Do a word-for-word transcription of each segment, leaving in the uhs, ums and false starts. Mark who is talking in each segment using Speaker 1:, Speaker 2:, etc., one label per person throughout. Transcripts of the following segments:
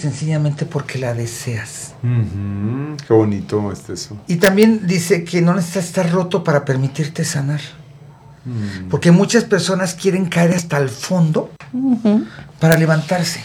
Speaker 1: sencillamente porque la deseas.
Speaker 2: Uh-huh. Qué bonito es eso.
Speaker 1: Y también dice que no necesitas estar roto para permitirte sanar. Uh-huh. Porque muchas personas quieren caer hasta el fondo uh-huh. para levantarse.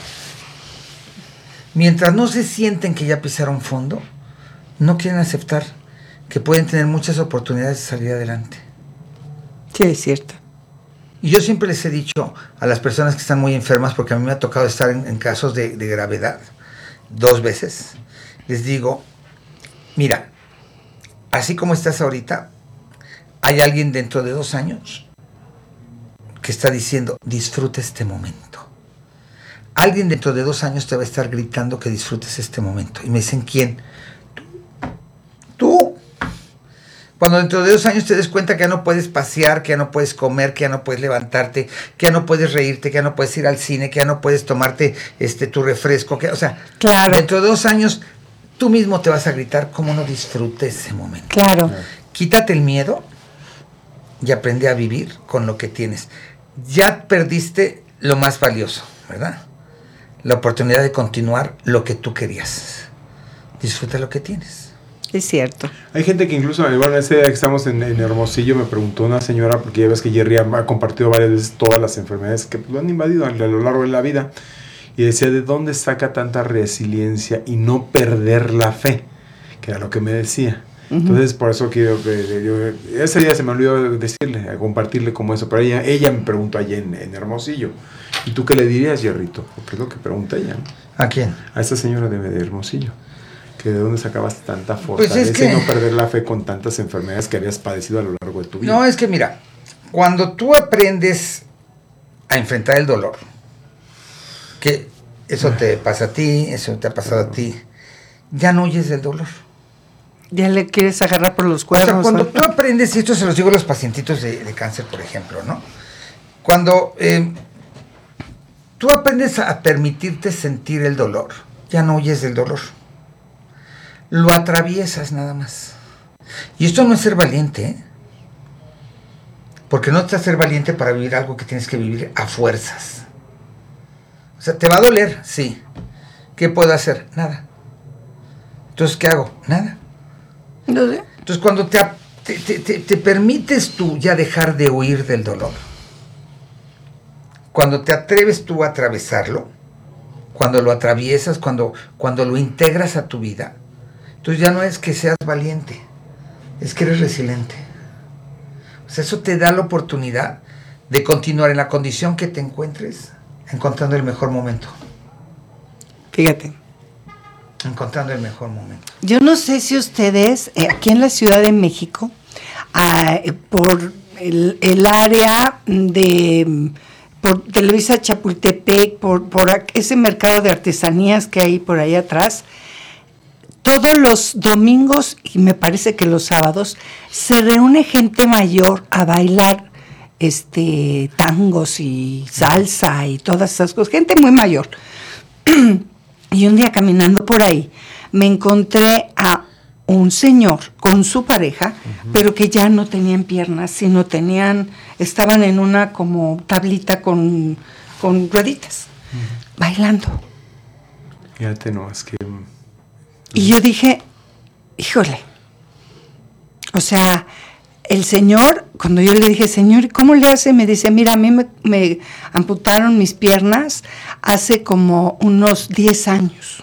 Speaker 1: Mientras no se sienten que ya pisaron fondo, no quieren aceptar que pueden tener muchas oportunidades de salir adelante.
Speaker 3: Sí, es cierto.
Speaker 1: Y yo siempre les he dicho a las personas que están muy enfermas, porque a mí me ha tocado estar en, en casos de, de gravedad dos veces, les digo, mira, así como estás ahorita, hay alguien dentro de dos años que está diciendo, disfruta este momento. Alguien dentro de dos años te va a estar gritando que disfrutes este momento. Y me dicen, ¿quién? Tú. Tú. Cuando dentro de dos años te des cuenta que ya no puedes pasear, que ya no puedes comer, que ya no puedes levantarte, que ya no puedes reírte, que ya no puedes ir al cine, que ya no puedes tomarte este tu refresco, que, o sea,
Speaker 3: claro.
Speaker 1: Dentro de dos años tú mismo te vas a gritar cómo no disfrutes ese momento.
Speaker 3: Claro.
Speaker 1: Quítate el miedo y aprende a vivir con lo que tienes. Ya perdiste lo más valioso, ¿verdad? La oportunidad de continuar lo que tú querías. Disfruta lo que tienes.
Speaker 3: Es cierto.
Speaker 2: Hay gente que incluso, bueno, ese día que estamos en, en Hermosillo, me preguntó una señora, porque ya ves que Jerry ha, ha compartido varias veces todas las enfermedades que lo han invadido a lo largo de la vida, y decía, ¿de dónde saca tanta resiliencia y no perder la fe? Que era lo que me decía. Uh-huh. Entonces, por eso quiero que yo, ese día se me olvidó decirle, a compartirle como eso, pero ella, ella me preguntó allá en, en Hermosillo, ¿y tú qué le dirías, Jerrito? Porque es lo que pregunta ella, ¿no?
Speaker 1: ¿A quién?
Speaker 2: A esa señora de, de Hermosillo. Que de dónde sacabas tanta fortaleza
Speaker 1: pues es que,
Speaker 2: y no perder la fe con tantas enfermedades que habías padecido a lo largo de tu vida.
Speaker 1: No, es que mira, cuando tú aprendes a enfrentar el dolor, que eso te pasa a ti, eso te ha pasado a ti, ya no huyes del dolor.
Speaker 3: Ya le quieres agarrar por los cuernos.
Speaker 1: O sea, cuando
Speaker 3: ¿no?
Speaker 1: tú aprendes, y esto se los digo a los pacientitos de, de cáncer, por ejemplo, ¿no? Cuando eh, tú aprendes a permitirte sentir el dolor, ya no huyes del dolor. Lo atraviesas nada más. Y esto no es ser valiente, ¿eh? Porque no te hace ser valiente para vivir algo que tienes que vivir a fuerzas. O sea, ¿te va a doler? Sí. ¿Qué puedo hacer? Nada. Entonces, ¿qué hago? Nada.
Speaker 3: No sé.
Speaker 1: Entonces, cuando te, te, te, te permites tú ya dejar de huir del dolor, cuando te atreves tú a atravesarlo, cuando lo atraviesas, cuando, cuando lo integras a tu vida, entonces ya no es que seas valiente, es que eres resiliente. O sea, eso te da la oportunidad de continuar en la condición que te encuentres, encontrando el mejor momento.
Speaker 3: Fíjate.
Speaker 1: Encontrando el mejor momento.
Speaker 3: Yo no sé si ustedes, eh, aquí en la Ciudad de México, eh, por el, el área de... por Televisa Chapultepec, por, por ese mercado de artesanías que hay por ahí atrás, todos los domingos, y me parece que los sábados, se reúne gente mayor a bailar este tangos y salsa y todas esas cosas, gente muy mayor. Y un día caminando por ahí, me encontré a un señor con su pareja, uh-huh. pero que ya no tenían piernas, sino tenían, estaban en una como tablita con, con rueditas, uh-huh. bailando.
Speaker 2: Fíjate, no, es que...
Speaker 3: Y yo dije, híjole, o sea, el señor, cuando yo le dije, señor, ¿cómo le hace? Me dice, mira, a mí me, me amputaron mis piernas hace como unos diez años.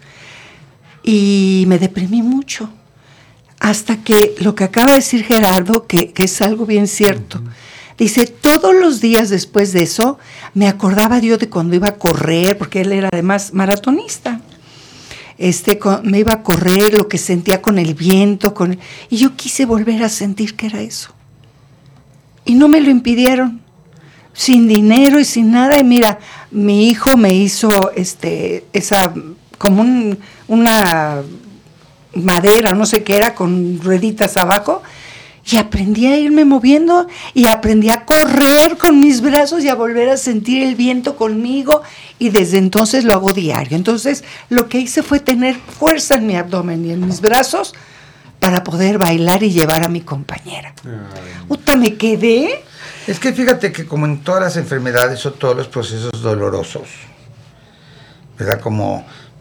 Speaker 3: Y me deprimí mucho. Hasta que lo que acaba de decir Gerardo, que, que es algo bien cierto, uh-huh. dice, todos los días después de eso, me acordaba yo de cuando iba a correr, porque él era además maratonista. Este, con, me iba a correr, lo que sentía con el viento, con, y yo quise volver a sentir que era eso. Y no me lo impidieron, sin dinero y sin nada. Y mira, mi hijo me hizo este, esa, como un, una madera, no sé qué era, con rueditas abajo, y aprendí a irme moviendo, y aprendí a correr con mis brazos y a volver a sentir el viento conmigo, y desde entonces lo hago diario. Entonces, lo que hice fue tener fuerza en mi abdomen y en mis brazos para poder bailar y llevar a mi compañera. Puta, me quedé.
Speaker 1: Es que fíjate que como en todas las enfermedades o todos los procesos dolorosos, ¿verdad? Como